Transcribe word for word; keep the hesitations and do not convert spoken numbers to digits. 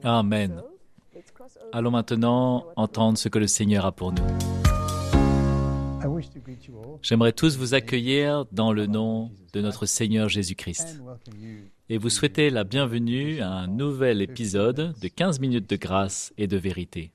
Amen. Allons maintenant entendre ce que le Seigneur a pour nous. J'aimerais tous vous accueillir dans le nom de notre Seigneur Jésus-Christ et vous souhaiter la bienvenue à un nouvel épisode de quinze minutes de grâce et de vérité.